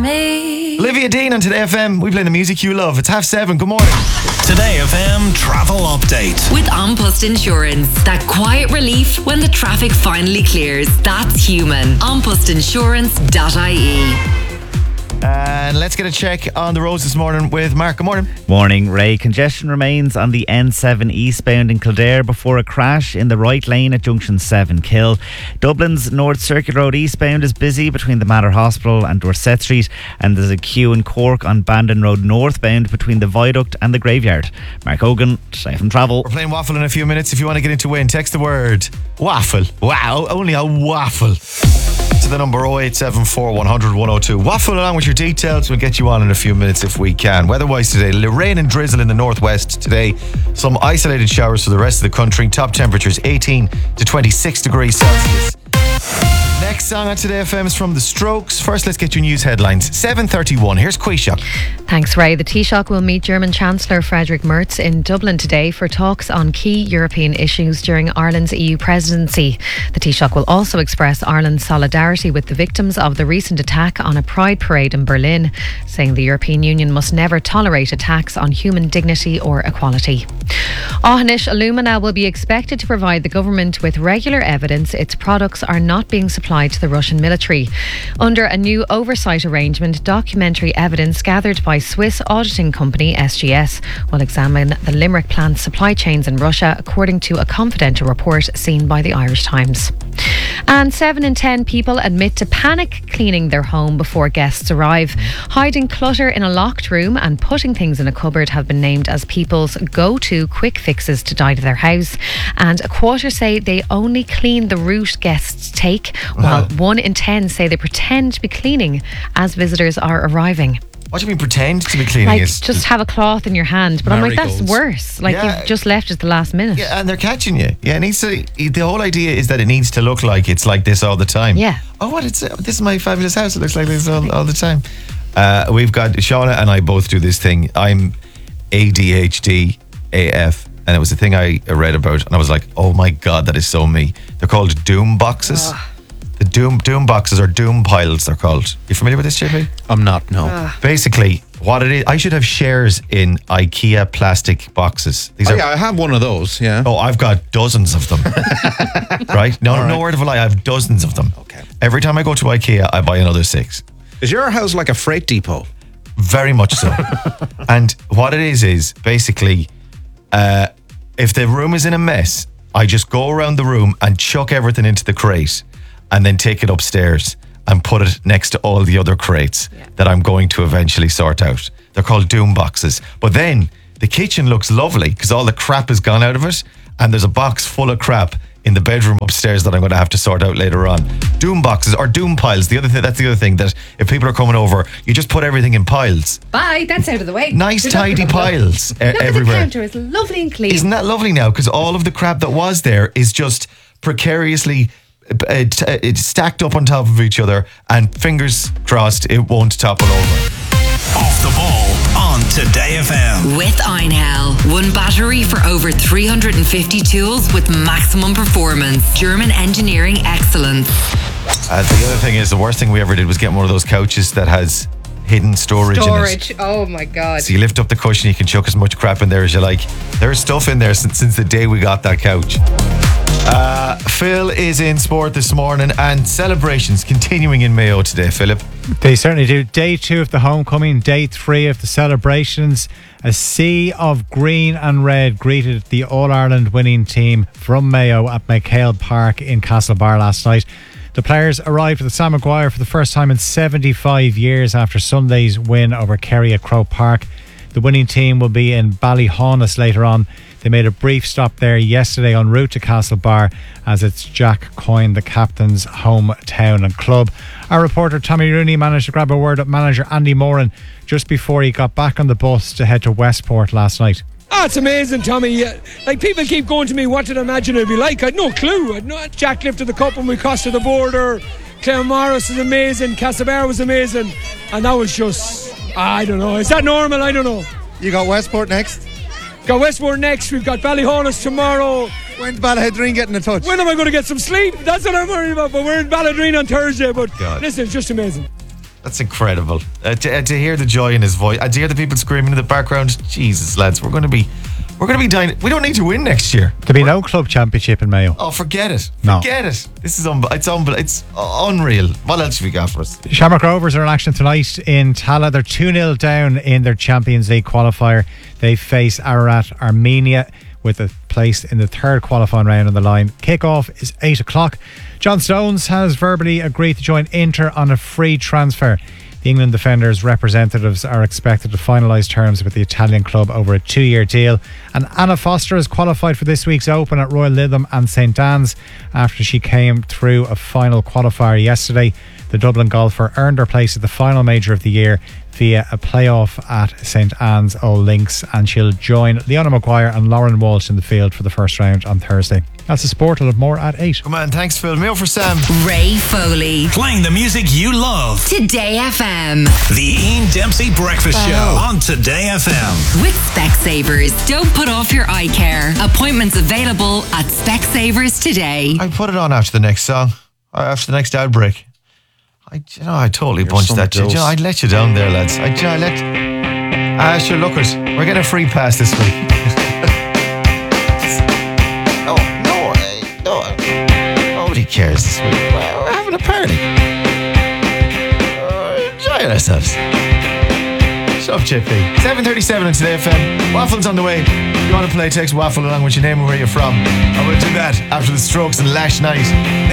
me. Olivia Dean on Today FM. We play the music you love. It's 7:30. Good morning. Today FM travel update. With An Post Insurance. That quiet relief when the traffic finally clears. That's human. Anpostinsurance.ie. And let's get a check on the roads this morning with Mark. Good morning. Morning, Ray. Congestion remains on the N7 eastbound in Kildare before a crash in the right lane at junction 7 Kill. Dublin's North Circuit Road eastbound is busy between the Mater Hospital and Dorset Street, and there's a queue in Cork on Bandon Road northbound between the Viaduct and the Graveyard. Mark Hogan, Safe and Travel. We're playing Waffle in a few minutes. If you want to get into win, text the word waffle. Wow, only a waffle to the number 0874 100 102. Waffle along with your details. We'll get you on in a few minutes if we can. Weather-wise today, rain and drizzle in the northwest today. Some isolated showers for the rest of the country. Top temperatures 18 to 26 degrees Celsius. Next song on Today FM is from The Strokes. First, let's get your news headlines. 7:31. Here's Taoiseach. Thanks, Ray. The Taoiseach will meet German Chancellor Friedrich Merz in Dublin today for talks on key European issues during Ireland's EU presidency. The Taoiseach will also express Ireland's solidarity with the victims of the recent attack on a pride parade in Berlin, saying the European Union must never tolerate attacks on human dignity or equality. Aughanish Alumina will be expected to provide the government with regular evidence its products are not being supplied to the Russian military. Under a new oversight arrangement, documentary evidence gathered by Swiss auditing company SGS will examine the Limerick plant's supply chains in Russia, according to a confidential report seen by the Irish Times. And 7 in 10 people admit to panic cleaning their home before guests arrive. Hiding clutter in a locked room and putting things in a cupboard have been named as people's go-to quick fixes to tidy their house. And a quarter say they only clean the route guests take, while 1 in 10 say they pretend to be cleaning as visitors are arriving. What do you mean pretend to be cleaning? Like, just have a cloth in your hand. But I'm like, that's worse. Like, you've just left it the last minute. Yeah, and they're catching you. Yeah, it needs to. The whole idea is that it needs to look like it's like this all the time. Yeah. Oh, what? This is my fabulous house. It looks like this all the time. We've got Shauna and I both do this thing. I'm ADHD AF. And it was a thing I read about. And I was like, oh my God, that is so me. They're called doom boxes. The doom boxes or doom piles, they're called. You familiar with this, JP? I'm not, no. Basically, what it is, I should have shares in IKEA plastic boxes. These yeah, I have one of those, yeah. Oh, I've got dozens of them. Right? No word of a lie, I have dozens of them. Okay. Every time I go to IKEA, I buy another 6. Is your house like a freight depot? Very much so. And what it is basically, if the room is in a mess, I just go around the room and chuck everything into the crate and then take it upstairs and put it next to all the other crates that I'm going to eventually sort out. They're called doom boxes. But then the kitchen looks lovely because all the crap has gone out of it, and there's a box full of crap in the bedroom upstairs that I'm going to have to sort out later on. Doom boxes or doom piles. That's the other thing, that if people are coming over, you just put everything in piles. Bye, that's out of the way. Nice tidy piles everywhere. The counter is lovely and clean. Isn't that lovely now? Because all of the crap that was there is just precariously it's stacked up on top of each other, and fingers crossed it won't topple over. Off the ball on Today FM. With Einhell. One battery for over 350 tools with maximum performance. German engineering excellence. The other thing is, the worst thing we ever did was get one of those couches that has hidden storage in it. Oh my God. So you lift up the cushion, you can chuck as much crap in there as you like. There's stuff in there since the day we got that couch. Phil is in sport this morning, and celebrations continuing in Mayo today, Philip. They certainly do. Day 2 of the homecoming, day 3 of the celebrations. A sea of green and red greeted the All-Ireland winning team from Mayo at McHale Park in Castlebar last night. The players arrived at the Sam Maguire for the first time in 75 years after Sunday's win over Kerry at Croke Park. The winning team will be in Ballyhaunis later on. They made a brief stop there yesterday en route to Castlebar, as it's Jack Coyne, the captain's hometown and club. Our reporter Tommy Rooney managed to grab a word at manager Andy Moran just before he got back on the bus to head to Westport last night. Oh, it's amazing, Tommy. Like, people keep going to me, what did I imagine it'd be like? I had no clue. Jack lifted the cup when we crossed to the border. Clare Morris is amazing. Castlebar was amazing. And that was just, I don't know. Is that normal? I don't know. You got Westport next? Got Westport next. We've got Ballyhaunis tomorrow. When's Ballahadreen getting in touch? When am I going to get some sleep? That's what I'm worried about. But we're in Balladreen on Thursday. But listen, it's just amazing. That's incredible. To hear the joy in his voice, and to hear the people screaming in the background. Jesus, lads, we're going to be dying. We don't need to win next year. There'll be no club championship in Mayo. Oh, forget it. No. Forget it. This is it's unreal. What else have we got for us? Shamrock Rovers are in action tonight in Tala. They're 2-0 down in their Champions League qualifier. They face Ararat Armenia with a place in the third qualifying round on the line. Kick-off is 8 o'clock. John Stones has verbally agreed to join Inter on a free transfer. The England defender's representatives are expected to finalise terms with the Italian club over a 2-year deal. And Anna Foster has qualified for this week's Open at Royal Lytham and St Anne's after she came through a final qualifier yesterday. The Dublin golfer earned her place at the final major of the year via a playoff at St Anne's Old Links, and she'll join Leona Maguire and Lauren Walsh in the field for the first round on Thursday. That's the sport. I'll have more at 8. Come on, thanks, Phil. Mail for Sam. Ray Foley. Playing the music you love. Today FM. The Ian Dempsey Breakfast Show on Today FM. With Specsavers. Don't put off your eye care. Appointments available at Specsavers today. I put it on after the next song, after the next outbreak. I totally bunched that. I let you down there, lads. Sure, lookers, we're getting a free pass this week. Nobody cares this week. We're having a party. Enjoying ourselves. Shut up, JP. 7:37 on Today FM. Waffle's on the way. If you want to play, text Waffle along with your name and where you're from. I will do that after the Strokes and Lash Night.